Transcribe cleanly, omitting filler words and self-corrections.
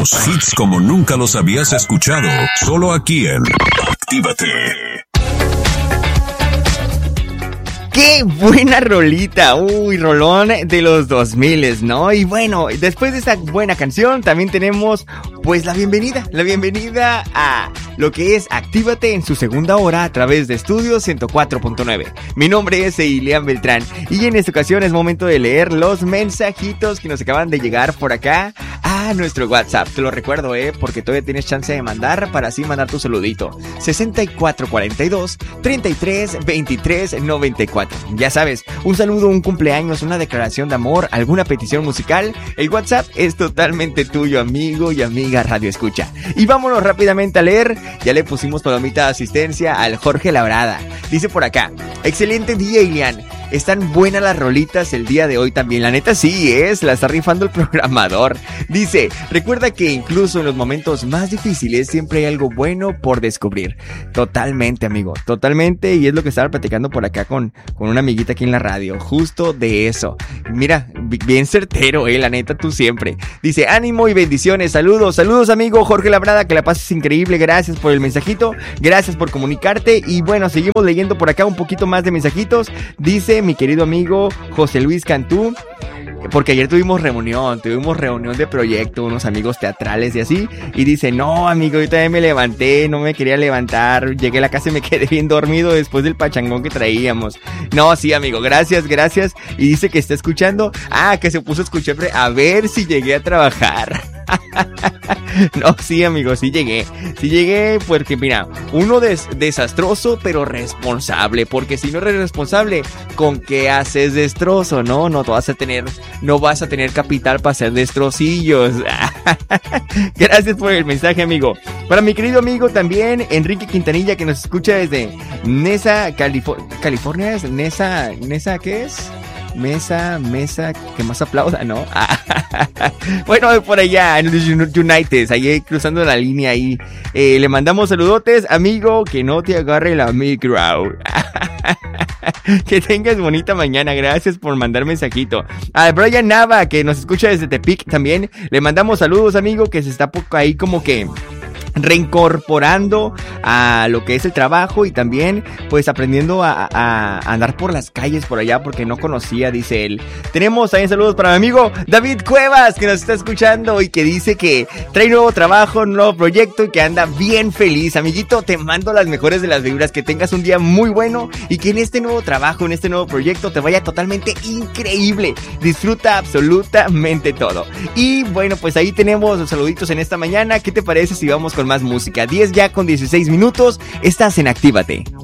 Los hits como nunca los habías escuchado, solo aquí en Actívate. ¡Qué buena rolita! Uy, rolón de los 2000, ¿no? Y bueno, después de esta buena canción también tenemos pues la bienvenida a lo que es Actívate en su segunda hora a través de Estudio 104.9. Mi nombre es Ilian Beltrán y en esta ocasión es momento de leer los mensajitos que nos acaban de llegar por acá a nuestro WhatsApp. Te lo recuerdo, porque todavía tienes chance de mandar para así mandar tu saludito. 6442 33 23 94. Ya sabes, un saludo, un cumpleaños, una declaración de amor, alguna petición musical. El WhatsApp es totalmente tuyo, amigo y amiga Radio Escucha. Y vámonos rápidamente a leer. Ya le pusimos palomita de asistencia al Jorge Labrada. Dice por acá: excelente día, Ilian. Están buenas las rolitas el día de hoy también. La neta sí la está rifando el programador. Dice, recuerda que incluso en los momentos más difíciles siempre hay algo bueno por descubrir. Totalmente, amigo, totalmente. Y es lo que estaba platicando por acá con una amiguita aquí en la radio. Justo de eso. Mira, bien certero, la neta, tú siempre. Dice, ánimo y bendiciones. Saludos amigo Jorge Labrada, que la pases increíble. Gracias por el mensajito, gracias por comunicarte. Y bueno, seguimos leyendo por acá un poquito más de mensajitos. Dice mi querido amigo José Luis Cantú, porque ayer tuvimos reunión de proyecto, unos amigos teatrales y así, y dice, no amigo, yo también me levanté, no me quería levantar, llegué a la casa y me quedé bien dormido después del pachangón que traíamos. No, sí amigo, gracias, y dice que está escuchando, que se puso a escuchar, a ver si llegué a trabajar. No, sí amigo, sí llegué porque mira, uno desastroso pero responsable, porque si no eres responsable, ¿con qué haces destrozo? No vas a tener capital para hacer destrocillos. Gracias por el mensaje, amigo. Para mi querido amigo también, Enrique Quintanilla, que nos escucha desde Nesa, California. ¿Nesa qué es? Mesa, que más aplauda, ¿no? Bueno, por allá en los United, ahí cruzando la línea ahí. Le mandamos saludotes, amigo, que no te agarre la micro. Que tengas bonita mañana, gracias por mandar mensajito. A Brian Nava, que nos escucha desde Tepic también, le mandamos saludos, amigo, que se está ahí como que reincorporando a lo que es el trabajo y también pues aprendiendo a andar por las calles por allá porque no conocía, dice él. Tenemos también saludos para mi amigo David Cuevas, que nos está escuchando y que dice que trae nuevo trabajo, un nuevo proyecto y que anda bien feliz. Amiguito, te mando las mejores de las vibras, que tengas un día muy bueno y que en este nuevo trabajo, en este nuevo proyecto te vaya totalmente increíble. Disfruta absolutamente todo. Y bueno, pues ahí tenemos los saluditos en esta mañana. ¿Qué te parece si vamos con más música? 10 ya con 16 minutos. Estás en Actívate.